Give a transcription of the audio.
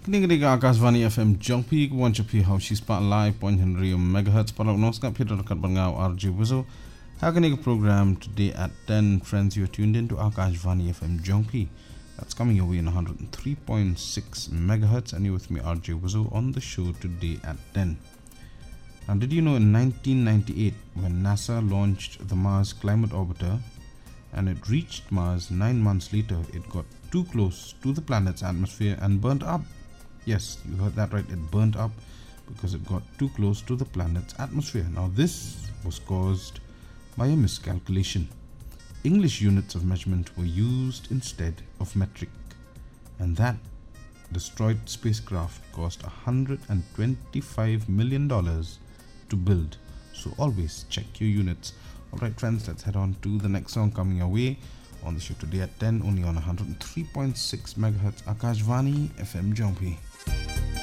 Kinikinig Akashvani FM Jongpi Wanchapi Haushi Spotlive 0.3 megahertz para unoskat Peter Katbangao RJ Wizo. Hakinig program today at 10. Friends, you're tuned in to Akashvani FM Jongpi. That's coming your way in 103.6 megahertz, and you're with me RJ Wizo on the show today at 10. Now, did you know in 1998 when NASA launched the Mars Climate Orbiter and it reached Mars, 9 months later it got too close to the planet's atmosphere and burnt up? Yes, you heard that right, it burnt up because it got too close to the planet's atmosphere. Now this was caused by a miscalculation. English units of measurement were used instead of metric, and that destroyed spacecraft cost $125 million to build. So always check your units. Alright friends, let's head on to the next song coming our way on the show today at 10, only on 103.6 megahertz Akashvani FM Jongpi.